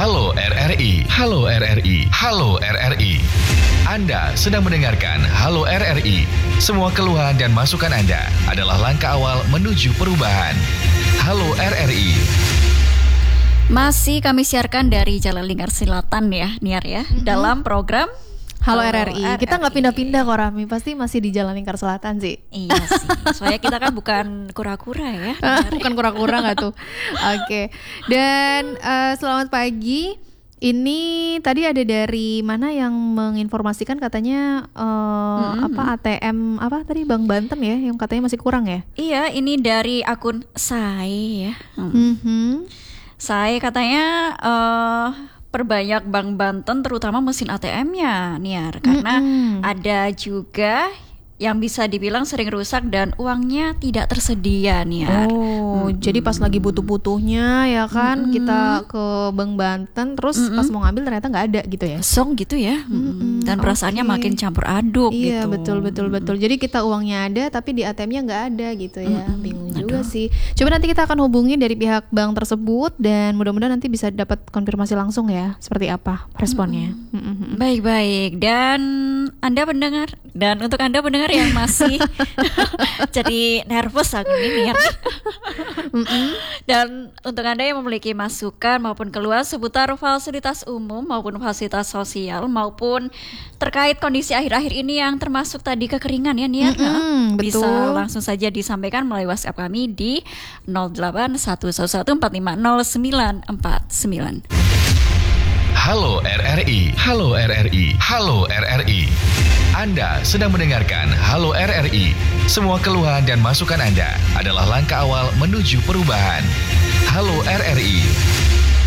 Halo RRI, Halo RRI, Halo RRI. Anda sedang mendengarkan Halo RRI. Semua keluhan dan masukan Anda adalah langkah awal menuju perubahan. Halo RRI. Masih kami siarkan dari Jalan Lingkar Selatan ya, Niar ya, dalam program Halo RRI. Kita nggak pindah-pindah kok Rami, pasti masih di Jalan Lingkar Selatan sih. Iya sih, soalnya kita kan bukan kura-kura ya. Bukan kura-kura nggak tuh? Oke. Dan selamat pagi. Ini tadi ada dari mana yang menginformasikan katanya ATM apa tadi Bank Banten ya, yang katanya masih kurang ya? Iya, ini dari akun Sai ya. Sai katanya perbanyak Bank Banten terutama mesin ATM-nya, Niar, karena ada juga yang bisa dibilang sering rusak dan uangnya tidak tersedia, Niar. Jadi pas lagi butuh-butuhnya ya kan kita ke Bank Banten, terus pas mau ngambil ternyata nggak ada gitu ya? Song gitu ya, dan perasaannya makin campur aduk iya, gitu. Betul. Jadi kita uangnya ada tapi di ATM-nya nggak ada gitu ya. Bingung juga sih. Coba nanti kita akan hubungi dari pihak bank tersebut dan mudah-mudahan nanti bisa dapat konfirmasi langsung ya seperti apa responnya. Baik-baik. Dan Anda pendengar, dan untuk Anda pendengar yang masih jadi nervous aku ini ya. Dan untuk Anda yang memiliki masukan maupun keluhan seputar fasilitas umum maupun fasilitas sosial maupun terkait kondisi akhir-akhir ini yang termasuk tadi kekeringan ya Niar, bisa langsung saja disampaikan melalui WhatsApp kami di 0811450949. Halo RRI, Halo RRI, Halo RRI. Anda sedang mendengarkan Halo RRI. Semua keluhan dan masukan Anda adalah langkah awal menuju perubahan. Halo RRI.